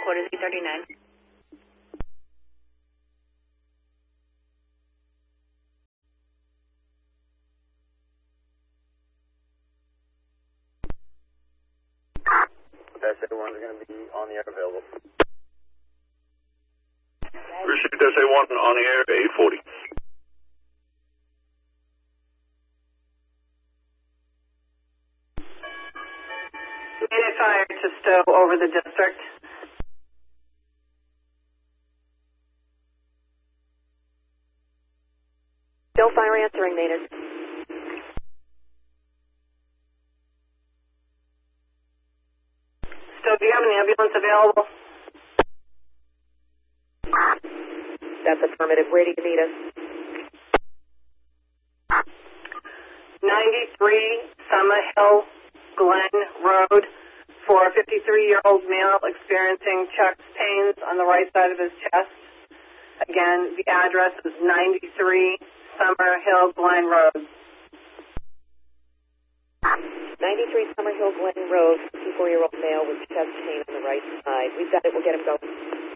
code is 839. SA1 is going to be on the air available. Received SA1 on the air, 840. Unit fire to Stowe over the district. Still fire answering, Maynard. Stowe, do you have an ambulance available? That's affirmative. Where do you need us? 93 Summer Hill Glen Road for a 53-year-old male experiencing chest pains on the right side of his chest. Again, the address is 93 Summer Hill Glen Road. 93 Summer Hill Glen Road, 54-year-old male with chest pain on the right side. We've got it. We'll get him going.